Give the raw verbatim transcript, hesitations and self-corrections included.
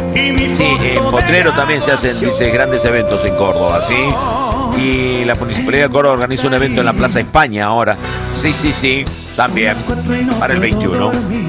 Sí, en Potrero también se hacen, dice, grandes eventos en Córdoba, ¿sí? Y la Municipalidad de Córdoba organiza un evento en la Plaza España ahora. Sí, sí, sí, también, para el veintiuno.